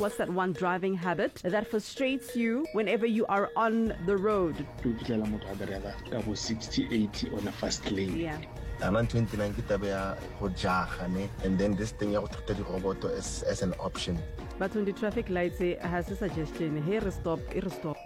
what's that one driving habit that frustrates you whenever you are on the road? To get a motor driver, about 60, 80 on a fast lane. Yeah. I'm on 29 and then this thing you have to robot as an option. But when the traffic lights has a suggestion, here stop, here stop.